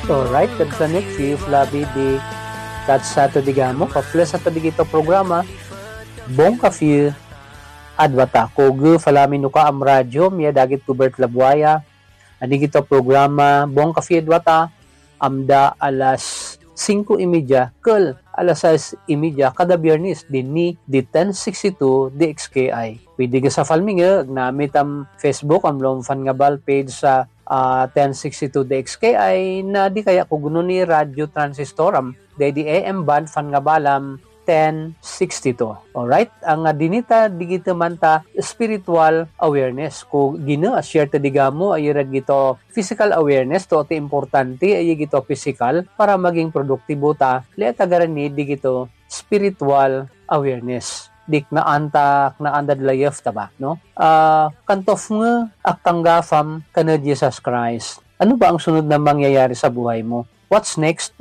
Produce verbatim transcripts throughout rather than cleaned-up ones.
Alright, kadsanik si Flavi di katsa to digamo ka-plus sa digito programa Bong Kafir Adwata Kogu falami nuka am radyo miya dagit Kubert Labuaya ani gito programa Bong Kafir Adwata amda alas singko imidya kel alas sais imidya kada biyernes dinni di ten sixty-two D X K I. Pwede ka sa falminga gnamit am Facebook am Lomfan nga bal page sa uh, ten sixty-two D X K I na di kaya kuguno ni Radio Transistoram di A M band fan nga balam ten sixty-two. Alright? Ang uh, dinita digito man ta spiritual awareness. Kung gina share ta digamo ay rad gito physical awareness to ti importante ay gito physical para maging produktibo ta. Leta garani digito spiritual awareness. Dik na antak na andad layef ta ba, no? Uh, kantof nga aktanggafam kana Jesus Christ. Ano ba ang sunod na mangyayari sa buhay mo? What's next?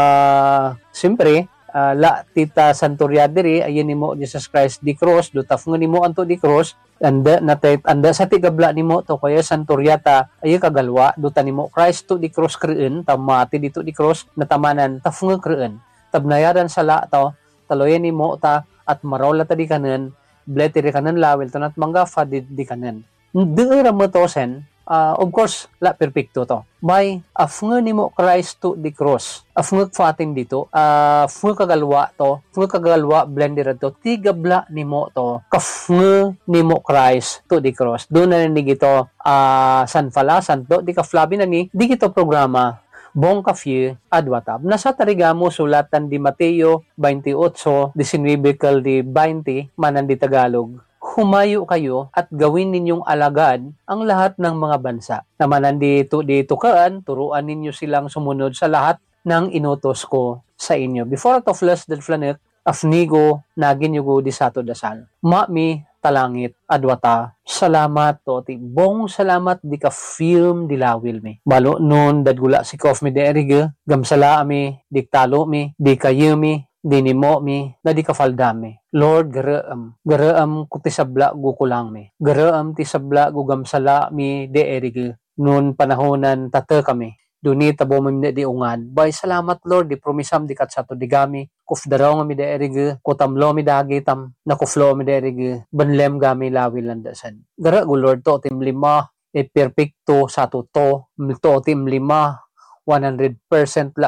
Uh, Siyempre, Uh, la tita santurya diri ayen nimo Jesus Christ di cross do taf nga nimo anto di cross anda natay anda sa tigabla nimo to kaya santurya ta ayen kagalwa do ta nimo Christ to di cross kreen tamati dito di cross natamanan taf nga kreen tabnayaran sa la to taloyen nimo ta at marawla ta di kanen bleti ri kanen lawel to nat mangga fa di, di kanen deura mo to sen. Uh, of course, la perfecto to. By afnga nimo Christ to the cross. Afnga fatin dito. Uh, afnga kagalwa to. Afnga kagalwa blender to. Tigabla nimo to. Kafnga nimo Christ to the cross. Doon na ni gito uh, San Fala, Santo. Di ka Flavi na ni. Di gito programa. Bong Kafir Adwatab. Nasa tarigamo sulatan di Mateo twenty-eight, nineteen kal di twenty, manan di Tagalog. Humayo kayo at gawin ninyong alagad ang lahat ng mga bansa. Naman nandito dito kaan, turuan ninyo silang sumunod sa lahat ng inutos ko sa inyo. Before to flash del planet, afnigo nagin yugo di sato dasal. Mami talangit adwata. Salamat to ti bong salamat di ka film di lawil mi. Balo nun dadgula si kof mi derige, gamsala mi, diktalo mi, di kayo mi, dinimo mi, na di kafaldami. Lord, garaam. Garaam ko ti sabla gukulang mi. Garaam ti sabla gugamsala mi de erige. Noon panahonan tate kami. Duni tabo mi di ungan. Bay salamat Lord, di promisam di katsato di gami. Kuf daraw nga mi de erige. Kutamlo mi dagitam. Nakuflo mi de erige. Banlem gami lawi landasan. Gara gu Lord to tim lima. E perfecto sa to to. To tim lima. one hundred percent la